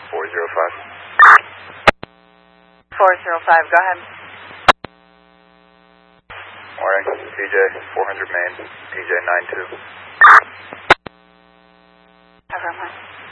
405, go ahead. Morning, PJ 400 main, PJ 92.